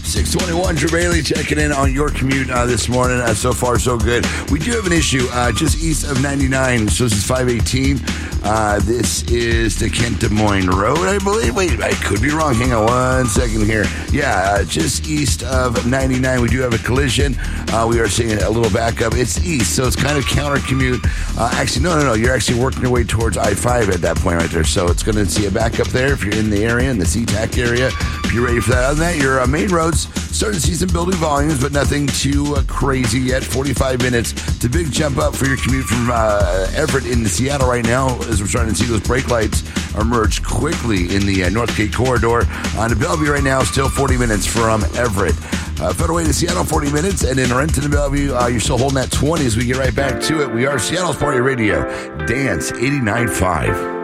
621, Drew Bailey checking in on your commute this morning. So far, so good. We do have an issue just east of 99. So this is 518. This is the Kent Des Moines Road, I believe. Wait, I could be wrong. Hang on one second here. Yeah, just east of 99. We do have a collision. We are seeing a little backup. It's east, so it's kind of counter commute. Actually, no. You're actually working your way towards I-5 at that point right there. So it's going to see a backup there if you're in the area, in the SeaTac area. If you're ready for that. Other than that, your main roads starting to see some building volumes, but nothing too crazy yet. 45 minutes. It's a big jump up for your commute from Everett into Seattle right now, as we're starting to see those brake lights emerge quickly in the Northgate corridor. On to Bellevue right now, still 40 minutes from Everett. Federal Way to Seattle, 40 minutes, and in Renton to Bellevue, you're still holding that 20 as we get right back to it. We are Seattle's Party Radio, Dance 89.5.